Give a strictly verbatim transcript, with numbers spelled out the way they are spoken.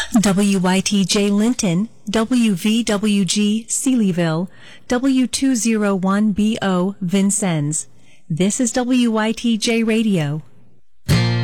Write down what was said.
W Y T J Linton, W V W G Sealyville, W two oh one B O Vincennes. This is W Y T J Radio.